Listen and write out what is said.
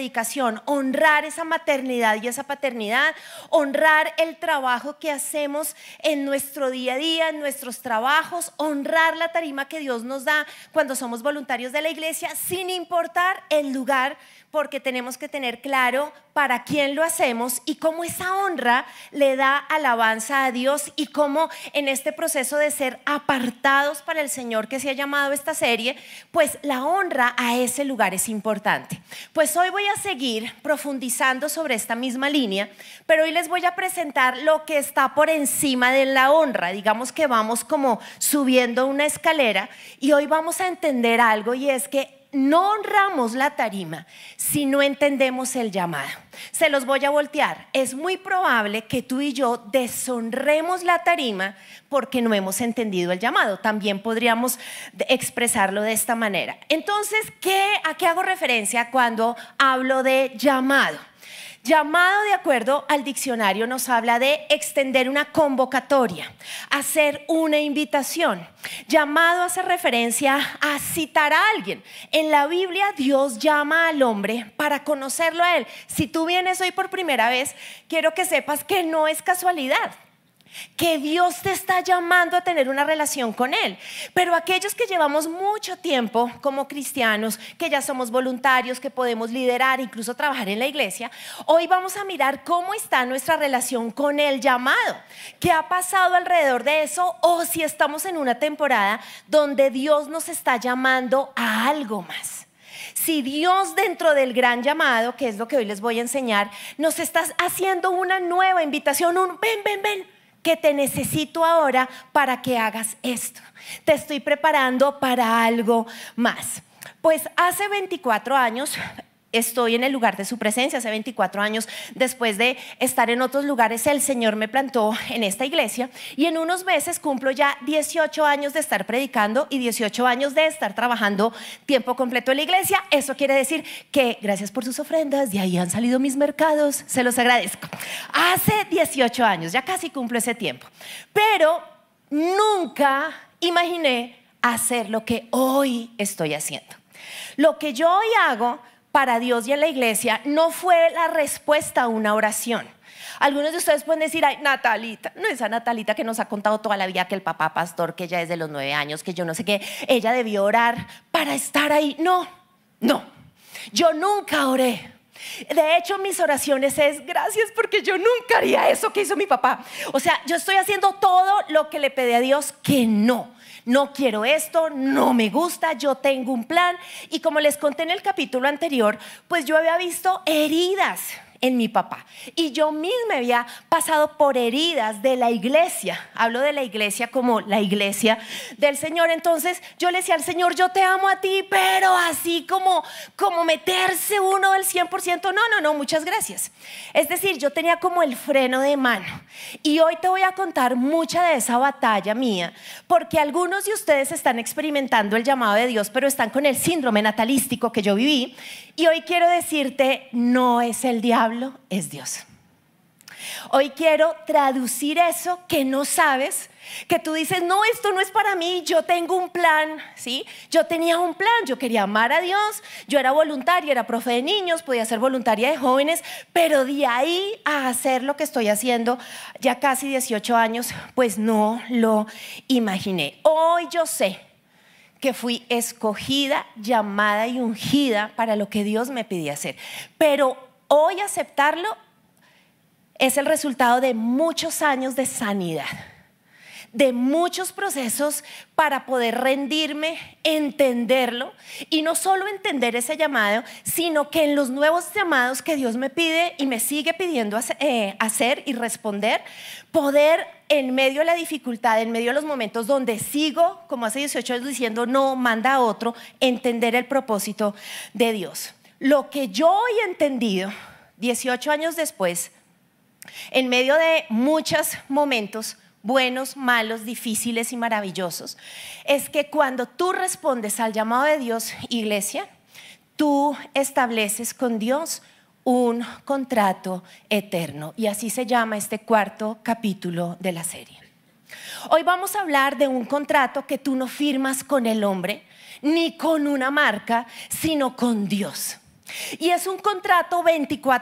dedicación, honrar esa maternidad y esa paternidad, honrar el trabajo que hacemos en nuestro día a día, en nuestros trabajos, honrar la tarima que Dios nos da cuando somos voluntarios de la iglesia, sin importar el lugar, porque tenemos que tener claro para quién lo hacemos y cómo esa honra le da alabanza a Dios y cómo en este proceso de ser apartados para el Señor que se ha llamado esta serie, pues la honra a ese lugar es importante. Pues hoy voy a seguir profundizando sobre esta misma línea, pero hoy les voy a presentar lo que está por encima de la honra. Digamos que vamos como subiendo una escalera y hoy vamos a entender algo, y es que no honramos la tarima si no entendemos el llamado. Se los voy a voltear. Es muy probable que tú y yo deshonremos la tarima porque no hemos entendido el llamado. También podríamos expresarlo de esta manera. Entonces, ¿a qué hago referencia cuando hablo de llamado? Llamado, de acuerdo al diccionario, nos habla de extender una convocatoria, hacer una invitación. Llamado hace referencia a citar a alguien. En la Biblia, Dios llama al hombre para conocerlo a él. Si tú vienes hoy por primera vez, quiero que sepas que no es casualidad, que Dios te está llamando a tener una relación con Él. Pero aquellos que llevamos mucho tiempo como cristianos, que ya somos voluntarios, que podemos liderar, incluso trabajar en la iglesia, hoy vamos a mirar cómo está nuestra relación con el llamado, qué ha pasado alrededor de eso, o si estamos en una temporada donde Dios nos está llamando a algo más. Si Dios, dentro del gran llamado, que es lo que hoy les voy a enseñar, nos está haciendo una nueva invitación, ven, que te necesito ahora para que hagas esto. Te estoy preparando para algo más. Pues hace 24 años estoy en el lugar de su presencia. Hace 24 años, después de estar en otros lugares, el Señor me plantó en esta iglesia, y en unos meses cumplo ya 18 años de estar predicando y 18 años de estar trabajando tiempo completo en la iglesia. Eso quiere decir que gracias por sus ofrendas, de ahí han salido mis mercados, se los agradezco. Hace 18 años, ya casi cumplo ese tiempo, pero nunca imaginé hacer lo que hoy estoy haciendo. Lo que yo hoy hago para Dios y en la iglesia no fue la respuesta a una oración. Algunos de ustedes pueden decir: ay, Natalita, no, esa Natalita que nos ha contado toda la vida que el papá pastor, que ella es de los 9 años, que yo no sé qué, ella debió orar para estar ahí. No, yo nunca oré. De hecho, mis oraciones es: gracias, porque yo nunca haría eso que hizo mi papá. O sea, yo estoy haciendo todo lo que le pedí a Dios que no quiero esto, no me gusta, yo tengo un plan. Y como les conté en el capítulo anterior, pues yo había visto heridas en mi papá, y yo misma había pasado por heridas de la iglesia. Hablo de la iglesia como la iglesia del Señor. Entonces yo le decía al Señor: yo te amo a ti, pero así como meterse uno del 100%, no, muchas gracias. Es decir, yo tenía como el freno de mano. Y hoy te voy a contar mucha de esa batalla mía, porque algunos de ustedes están experimentando el llamado de Dios, pero están con el síndrome natalístico que yo viví. Y hoy quiero decirte: no es el diablo, es Dios. Hoy quiero traducir eso que no sabes, que tú dices: no, esto no es para mí, yo tengo un plan, ¿sí? Yo tenía un plan, yo quería amar a Dios, yo era voluntaria, era profe de niños, podía ser voluntaria de jóvenes, pero de ahí a hacer lo que estoy haciendo ya casi 18 años, pues no lo imaginé. Hoy yo sé que fui escogida, llamada y ungida para lo que Dios me pedía hacer, pero hoy aceptarlo es el resultado de muchos años de sanidad, de muchos procesos para poder rendirme, entenderlo, y no solo entender ese llamado, sino que en los nuevos llamados que Dios me pide y me sigue pidiendo hacer y responder, poder, en medio de la dificultad, en medio de los momentos donde sigo, como hace 18 años, diciendo: no, manda a otro, entender el propósito de Dios. Lo que yo hoy he entendido 18 años después, en medio de muchos momentos buenos, malos, difíciles y maravillosos, es que cuando tú respondes al llamado de Dios, iglesia, tú estableces con Dios un contrato eterno, y así se llama este cuarto capítulo de la serie. Hoy vamos a hablar de un contrato que tú no firmas con el hombre ni con una marca, sino con Dios. Y es un contrato 24